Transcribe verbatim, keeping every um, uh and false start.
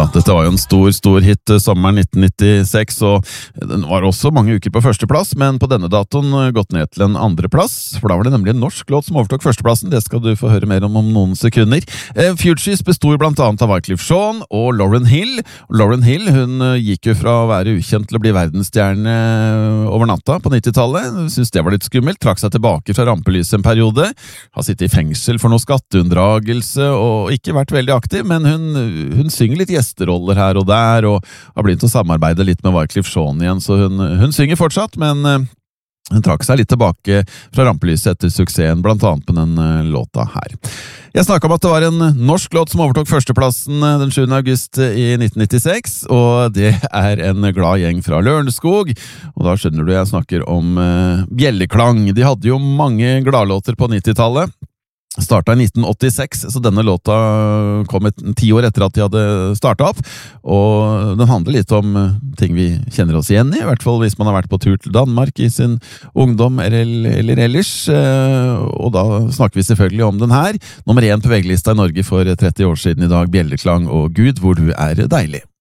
da. Dette var jo en stor, stor hit sommeren nitten nittiseks, og den var også mange uker på førsteplass, men på denne datoen gått ned til en andreplass, for da var det nemlig en norsk låt som overtok førsteplassen. Det skal du få høre mer om om noen sekunder. Eh, Fugees bestod blant annet av Wyclef Jean og Lauryn Hill. Lauryn Hill, hun gikk jo fra å være ukjent til å bli verdensstjerne over natta på nittitallet. Synes det var litt skummelt, trakk seg tilbake fra rampelyset en periode, har sittet i fengsel for noe skatteunndragelse og ikke vært veldig aktiv, men hun, hun synger litt gjesteroller her og der, og har begynt å samarbeide litt med Wyclef Jean igjen, så hun, hun synger fortsatt, men hun trakk seg litt tilbake fra rampelyset etter suksessen, blant annet på den låta her. Jeg snakket om at det var en norsk låt som overtok førsteplassen den sjuende august i nitten nittiseks, og det er en glad gjeng fra Lørenskog, og da skjønner du jeg snakker om uh, Bjelleklang. De hadde jo mange gladlåter på nittitallet. Startet i nitten åttiseks, så denne låta kom et, ti år etter at de hadde startet opp, og den handler litt om ting vi kjenner oss igjen i, i hvert fall hvis man har vært på tur til Danmark i sin ungdom eller, eller ellers, og da snakker vi selvfølgelig om den her. Nummer én på V G-lista i Norge for tretti år siden i dag, Bjelleklang og Gud, hvor du er deilig.